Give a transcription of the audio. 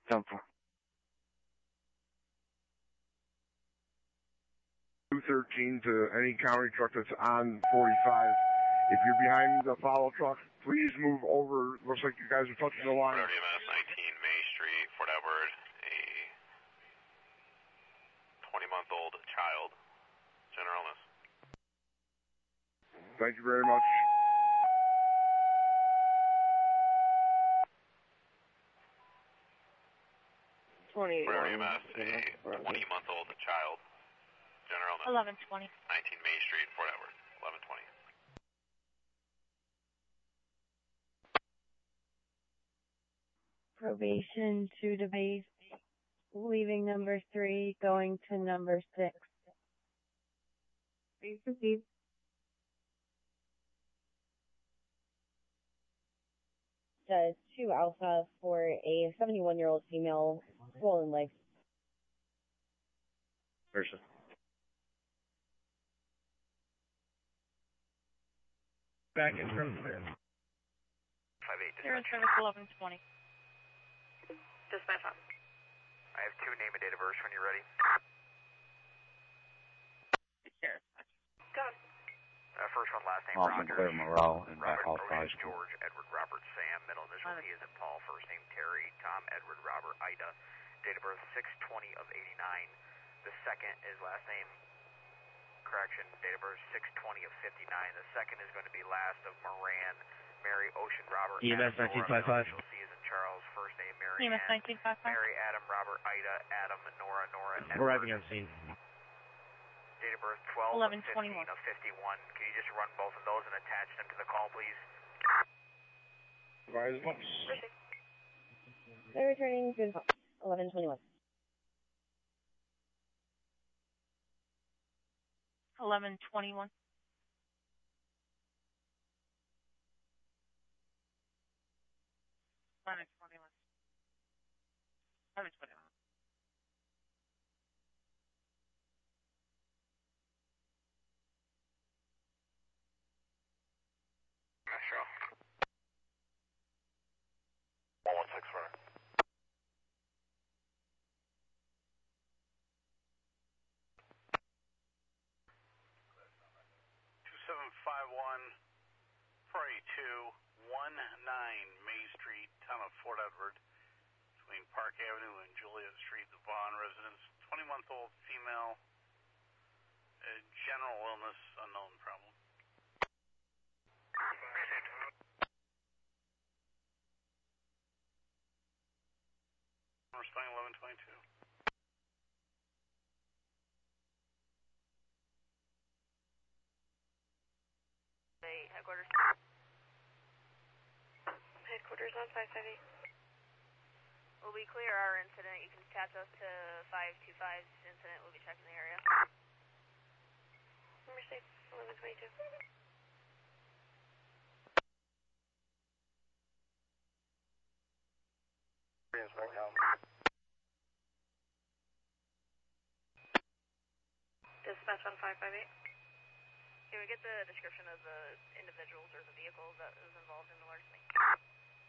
10-4. 213 to any county truck that's on 45. If you're behind the follow truck, please move over. Looks like you guys are touching the line. EMS 19 May Street, Fort Edward, a 20-month-old child, general illness. Thank you very much. Fort EMS, a 20-month-old child, general illness. 1120. 19 May Street, Fort Edward, 1120. Probation to the base, leaving number 3, going to number 6. Please proceed. Does 2 Alpha for a 71-year-old female, swollen legs. Versa. Back in front of the 5-8. Zero service 1120. Dispatch on. I have 2 name and date of birth when you're ready. Sheriff. Go. First one, last name Austin Rogers. Claire Morrell and Robert All Ocean 5. George, Edward Robert Sam, middle initial T is in Paul, first name Terry, Tom Edward Robert Ida, date of birth 6/20 of 89. The second is last name, correction, date of birth 6/20 of 59. The second is going to be last of Moran, Mary Ocean Robert. EMS 1955. Initial C is in Charles, first name Mary EMS Ann, 1955. Mary Adam Robert Ida, Adam Nora Edward. Arriving on scene. Date of birth 12 11/21. of 51. Can you just run both of those and attach them to the call, please? They're returning to 1121. 1121. 1121. 1121. Metro. 116 for 2751 482 19 May Street, town of Fort Edward, between Park Avenue and Juliet Street, the Vaughn residence. 20-month-old female, general illness, unknown problem. Responding 1122. Headquarters. Headquarters on 558. Will we clear our incident? You can attach us to 525's incident. We'll be checking the area. Number 6, 1122. Right now. Dispatch on 558. Can we get the description of the individuals or the vehicles that was involved in the larceny?